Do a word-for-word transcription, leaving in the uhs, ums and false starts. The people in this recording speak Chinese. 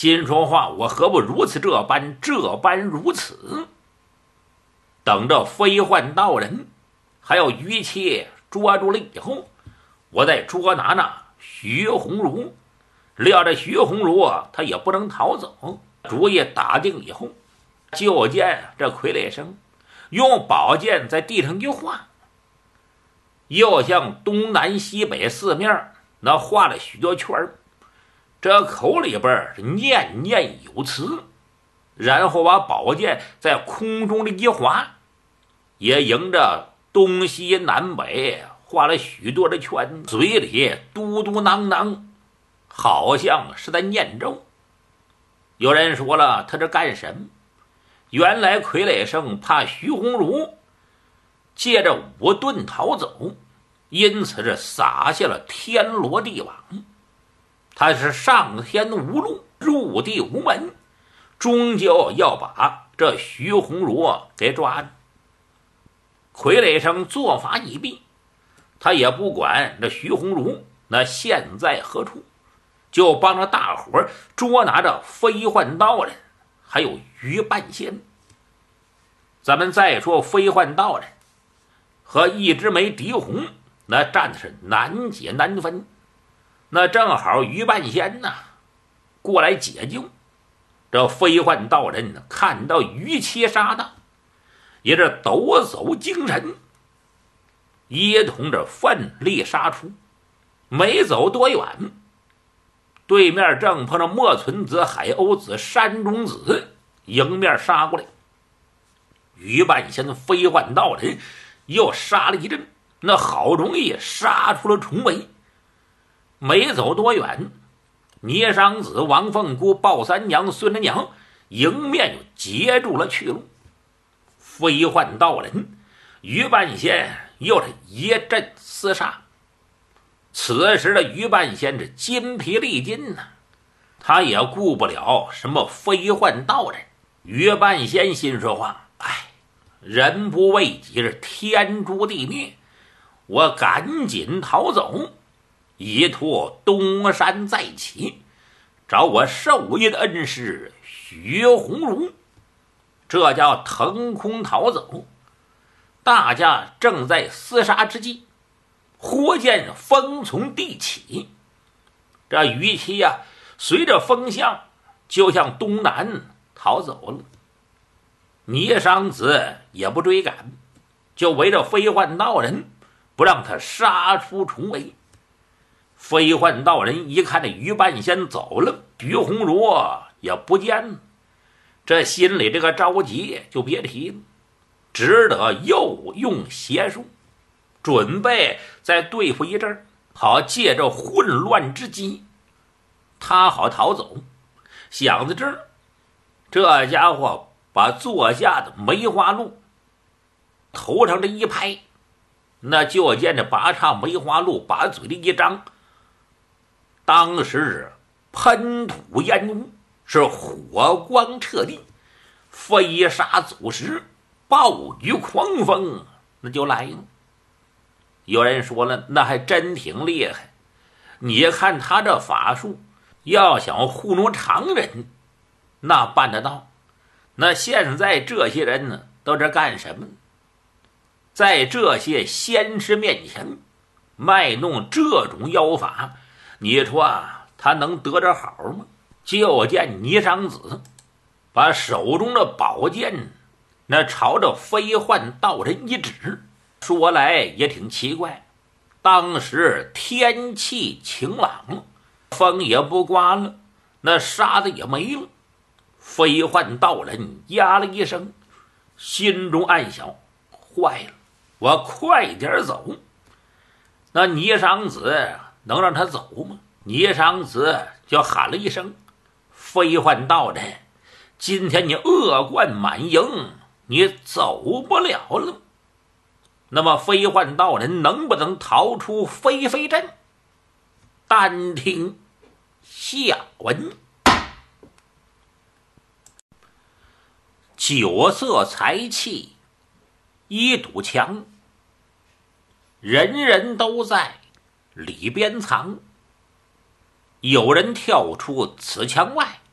心说话，我何不如此这般，这般如此？等着飞幻道人还有于切捉住了以后，我再捉拿那徐鸿儒。料着徐鸿儒啊，他也不能逃走。主意打定以后，就见这傀儡生用宝剑在地上一画，又向东南西北四面那画了许多圈儿，这口里边是念念有词，然后把宝剑在空中的一划，也迎着东西南北画了许多的圈，嘴里嘟嘟囔囔，好像是在念咒。有人说了，他这干什么？原来傀儡生怕徐鸿儒借着武遁逃走，因此是撒下了天罗地网。他是上天无路，入地无门，终究要把这徐鸿儒给抓住。傀儡生做法已毕，他也不管这徐鸿儒那现在何处，就帮着大伙捉拿着飞幻道人还有于半仙。咱们再说飞幻道人和一枝梅狄红，那战的是难解难分。那正好于半仙呐过来解救，这飞幻道人呢看到于切杀到，也是抖擞精神，一同着奋力杀出。没走多远，对面正碰着莫存子、海鸥子、山中子迎面杀过来。于半仙飞幻道人又杀了一阵，那好容易杀出了重围。没走多远，聂商子、王凤姑、鲍三娘、孙仁娘迎面又截住了去路。飞幻道人于半仙又是一阵厮杀。此时的于半仙是筋疲力尽呐、啊，他也顾不了什么飞幻道人。于半仙心说话，哎，人不为己是天诛地灭，我赶紧逃走，以图东山再起，找我授业的恩师徐鸿儒。这叫腾空逃走。大家正在厮杀之际，忽见风从地起，这于七呀、啊，随着风向就向东南逃走了。聂商子也不追赶，就围着飞幻道人，不让他杀出重围。飞幻道人一看这于半仙走了，徐鸿儒也不见了，这心里这个着急就别提了，只得又用邪术，准备再对付一阵，好借着混乱之机，他好逃走。想到这儿，这家伙把坐下的梅花鹿头上这一拍，那就见这拔叉梅花鹿把嘴里一张，当时喷吐烟雾，是火光彻地，飞沙走石，暴雨狂风那就来了。有人说了，那还真挺厉害，你看他这法术要想糊弄常人那办得到。那现在这些人呢都是干什么？在这些仙师面前卖弄这种妖法，你说啊他能得着好吗？就见倪商子把手中的宝剑那朝着飞幻道人一指。说来也挺奇怪，当时天气晴朗，风也不刮了，那沙子也没了。飞幻道人呀了一声，心中暗想，坏了，我快点走。那倪商子能让他走吗？倪商子就喊了一声，飞幻道人，今天你恶贯满盈，你走不了了。那么飞幻道人能不能逃出飞飞阵？单听下文。酒色财气一堵墙，人人都在里边藏。有人跳出此墙外，